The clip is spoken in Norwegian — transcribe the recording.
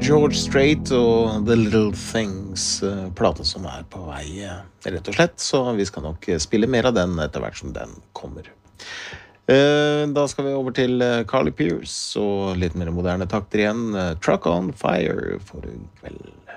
George Strait og The Little Things, plate som på vei, rett og slett, så vi skal nok spille mer av den etter hvert som den kommer. Da skal vi over til Carly Pearce og litt mer moderne takter igjen. Truck on Fire for en kveld.